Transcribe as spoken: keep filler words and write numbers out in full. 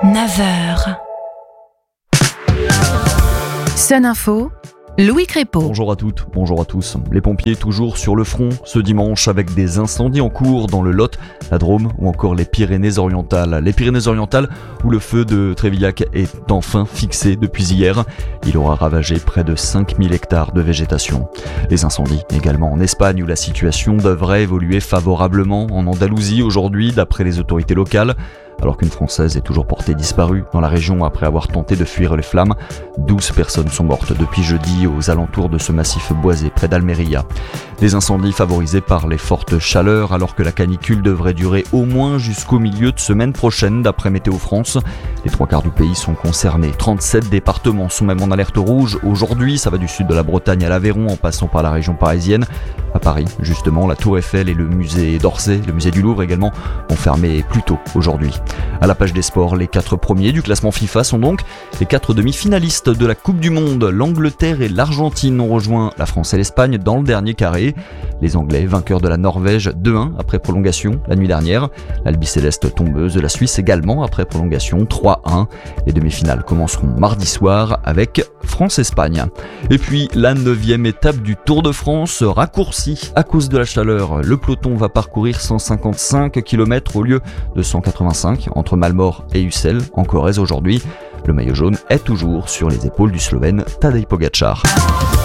neuf heures. Sun Info, Louis Crépeau. Bonjour à toutes, bonjour à tous. Les pompiers toujours sur le front ce dimanche avec des incendies en cours dans le Lot, la Drôme ou encore les Pyrénées-Orientales. Les Pyrénées-Orientales où le feu de Trévillac est enfin fixé depuis hier. Il aura ravagé près de cinq mille hectares de végétation. Les incendies également en Espagne où la situation devrait évoluer favorablement en Andalousie aujourd'hui d'après les autorités locales. Alors qu'une Française est toujours portée disparue dans la région après avoir tenté de fuir les flammes. douze personnes sont mortes depuis jeudi aux alentours de ce massif boisé près d'Almeria. Des incendies favorisés par les fortes chaleurs alors que la canicule devrait durer au moins jusqu'au milieu de semaine prochaine d'après Météo France. Les trois quarts du pays sont concernés. trente-sept départements sont même en alerte rouge. Aujourd'hui, ça va du sud de la Bretagne à l'Aveyron en passant par la région parisienne. À Paris, justement, la Tour Eiffel et le musée d'Orsay, le musée du Louvre également, ont fermé plus tôt aujourd'hui. À la page des sports, les quatre premiers du classement FIFA sont donc les quatre demi-finalistes de la Coupe du Monde. L'Angleterre et l'Argentine ont rejoint la France et l'Espagne dans le dernier carré. Les Anglais, vainqueurs de la Norvège deux un après prolongation la nuit dernière. L'Albiceleste tombeuse de la Suisse également après prolongation trois un. Les demi-finales commenceront mardi soir avec France-Espagne. Et puis la neuvième étape du Tour de France raccourcie à cause de la chaleur. Le peloton va parcourir cent cinquante-cinq kilomètres au lieu de cent quatre-vingt-cinq entre Malmort et Ussel en Corrèze aujourd'hui. Le maillot jaune est toujours sur les épaules du Slovène Tadej Pogačar.